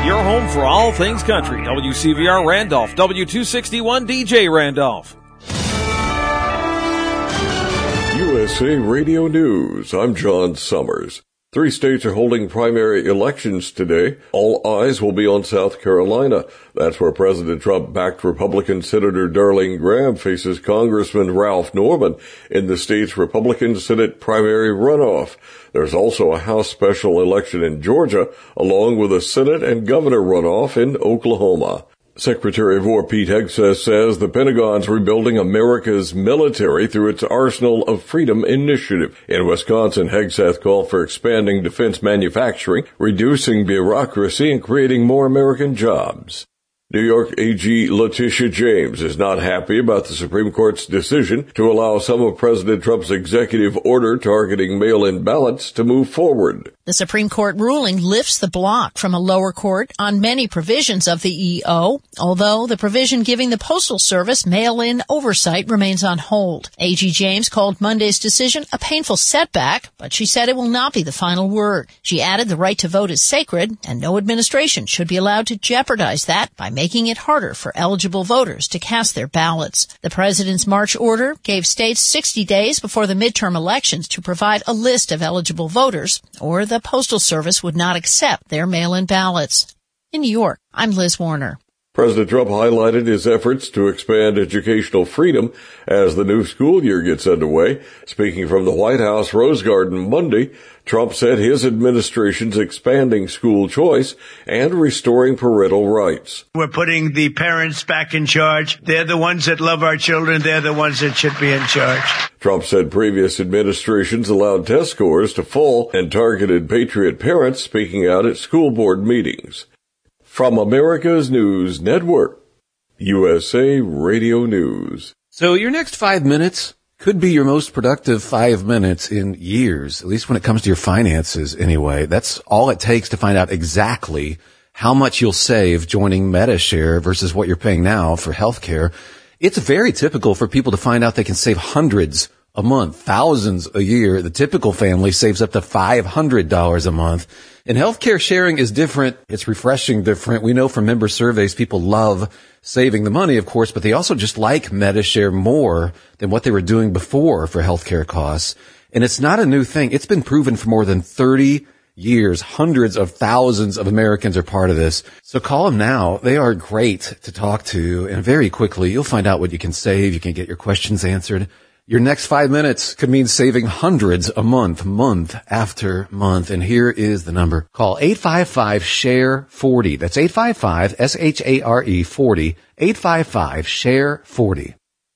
Your home for all things country. WCVR Randolph, W261 DJ Randolph. USA Radio News. I'm John Summers. 3 states are holding primary elections today. All eyes will be on South Carolina. That's where President Trump-backed Republican Senator Darlene Graham faces Congressman Ralph Norman in the state's Republican Senate primary runoff. There's also a House special election in Georgia, along with a Senate and governor runoff in Oklahoma. Secretary of War Pete Hegseth says the Pentagon's rebuilding America's military through its Arsenal of Freedom initiative. In Wisconsin, Hegseth called for expanding defense manufacturing, reducing bureaucracy, and creating more American jobs. New York AG Letitia James is not happy about the Supreme Court's decision to allow some of President Trump's executive order targeting mail-in ballots to move forward. The Supreme Court ruling lifts the block from a lower court on many provisions of the EO, although the provision giving the Postal Service mail-in oversight remains on hold. AG James called Monday's decision a painful setback, but she said it will not be the final word. She added the right to vote is sacred, and no administration should be allowed to jeopardize that by making it harder for eligible voters to cast their ballots. The president's March order gave states 60 days before the midterm elections to provide a list of eligible voters, or the Postal Service would not accept their mail-in ballots. In New York, I'm Liz Warner. President Trump highlighted his efforts to expand educational freedom as the new school year gets underway. Speaking from the White House Rose Garden Monday, Trump said his administration's expanding school choice and restoring parental rights. We're putting the parents back in charge. They're the ones that love our children. They're the ones that should be in charge. Trump said previous administrations allowed test scores to fall and targeted patriot parents speaking out at school board meetings. From America's News Network, USA Radio News. So your next 5 minutes could be your most productive 5 minutes in years, at least when it comes to your finances anyway. That's all it takes to find out exactly how much you'll save joining Medi-Share versus what you're paying now for healthcare. It's very typical for people to find out they can save hundreds a month, thousands a year. The typical family saves up to $500 a month. And healthcare sharing is different. It's refreshing different. We know from member surveys people love saving the money, of course, but they also just like Medi-Share more than what they were doing before for healthcare costs. And it's not a new thing. It's been proven for more than 30 years. Hundreds of thousands of Americans are part of this. So call them now. They are great to talk to. And very quickly, you'll find out what you can save. You can get your questions answered. Your next 5 minutes could mean saving hundreds a month, month after month. And here is the number. Call 855-SHARE-40. That's 855-SHARE 40. 855-SHARE-40.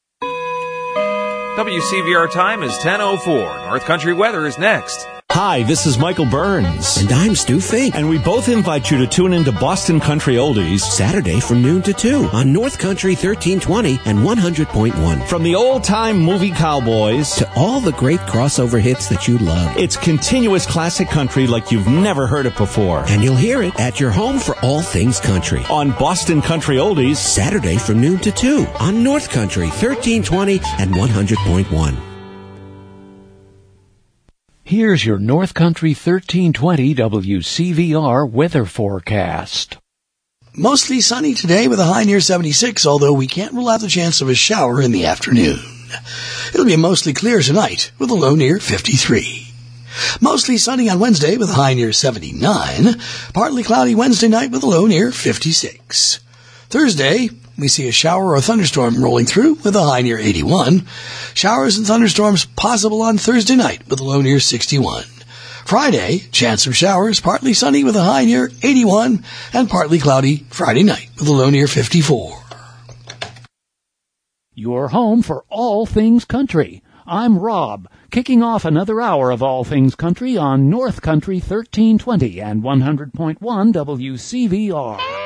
WCVR time is 10:04. North Country weather is next. Hi, this is Michael Burns. And I'm Stu Fink. And we both invite you to tune into Boston Country Oldies Saturday from noon to 2 on North Country 1320 and 100.1. From the old-time movie cowboys to all the great crossover hits that you love. It's continuous classic country like you've never heard it before. And you'll hear it at your home for all things country. On Boston Country Oldies Saturday from noon to 2 on North Country 1320 and 100.1. Here's your North Country 1320 WCVR weather forecast. Mostly sunny today with a high near 76, although we can't rule out the chance of a shower in the afternoon. It'll be mostly clear tonight with a low near 53. Mostly sunny on Wednesday with a high near 79. Partly cloudy Wednesday night with a low near 56. Thursday, we see a shower or thunderstorm rolling through with a high near 81. Showers and thunderstorms possible on Thursday night with a low near 61. Friday, chance of showers, partly sunny with a high near 81, and partly cloudy Friday night with a low near 54. Your home for all things country. I'm Rob, kicking off another hour of all things country on North Country 1320 and 100.1 WCVR.